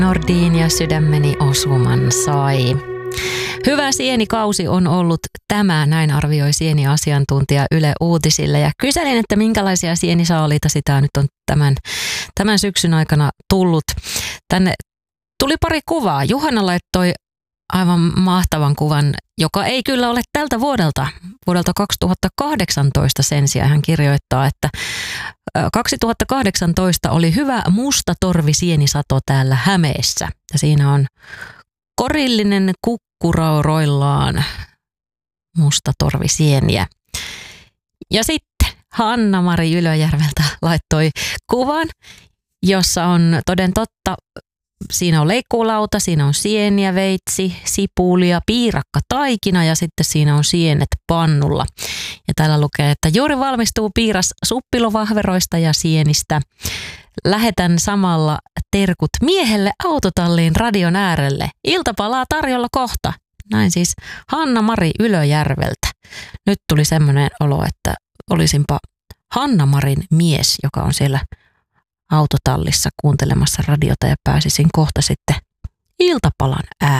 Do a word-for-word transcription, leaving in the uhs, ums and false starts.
Nordin ja Sydämeni osuman sai. Hyvä sienikausi on ollut tämä, näin arvioi sieniasiantuntija Yle Uutisille. Ja kyselin, että minkälaisia sienisaaliita sitä nyt on tämän, tämän syksyn aikana tullut. Tänne tuli pari kuvaa. Juhana laittoi aivan mahtavan kuvan, joka ei kyllä ole tältä vuodelta, vuodelta kaksituhattakahdeksantoista sen sijaan. Hän kirjoittaa, että kaksituhattakahdeksantoista oli hyvä mustatorvisienisato täällä Hämeessä. Ja siinä on korillinen kukkurauroillaan mustatorvisieniä. Ja sitten Hanna-Mari Ylöjärveltä laittoi kuvan, jossa on toden totta, siinä on leikkuulauta, siinä on sieniä, veitsi, sipulia, piirakka, taikina ja sitten siinä on sienet pannulla. Ja täällä lukee, että juuri valmistuu piiras suppilovahveroista ja sienistä. Lähetän samalla terkut miehelle autotalliin radion äärelle. Iltapalaa tarjolla kohta. Näin siis Hanna-Mari Ylöjärveltä. Nyt tuli semmoinen olo, että olisinpa Hanna-Marin mies, joka on siellä autotallissa kuuntelemassa radiota ja pääsisin kohta sitten iltapalan ääreen.